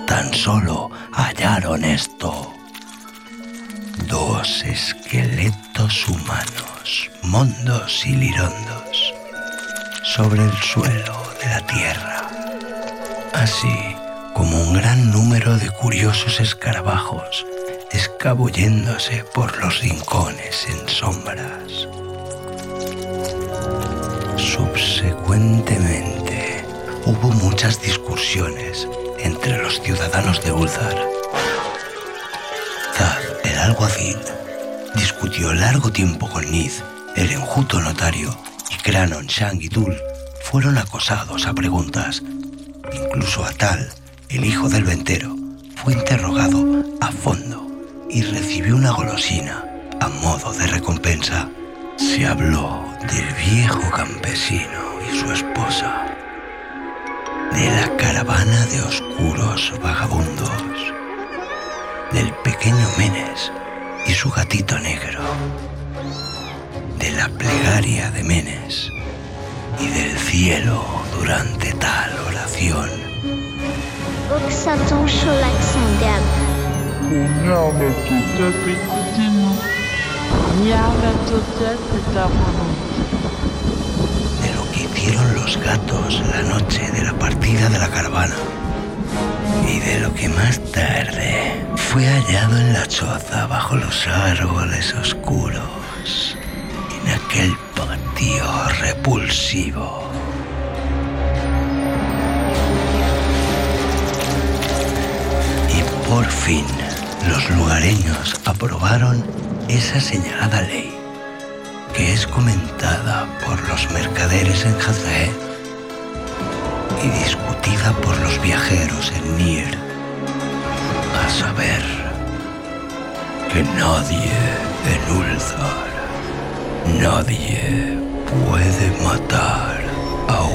tan solo hallaron esto: dos esqueletos humanos, mondos y lirondos, sobre el suelo de la tierra, así como un gran número de curiosos escarabajos escabulléndose por los rincones en sombras. Subsecuentemente, hubo muchas discusiones entre los ciudadanos de Ulthar. Thad, el alguacil, discutió largo tiempo con Nid, el enjuto notario, y Cranon, Shang y Dul fueron acosados a preguntas. Incluso Atal, el hijo del ventero, fue interrogado a fondo y recibió una golosina a modo de recompensa. Se habló del viejo campesino y su esposa, de la caravana de oscuros vagabundos, del pequeño Menes y su gatito negro, de la plegaria de Menes y del cielo durante tal oración. De lo que hicieron los gatos la noche de la partida de la caravana, y de lo que más tarde fue hallado en la choza bajo los árboles oscuros, en aquel patio repulsivo. Y por fin los lugareños aprobaron esa señalada ley, que es comentada por los mercaderes en Hazrael y discutida por los viajeros en Nir, a saber, que nadie en Ulthar, nadie puede matar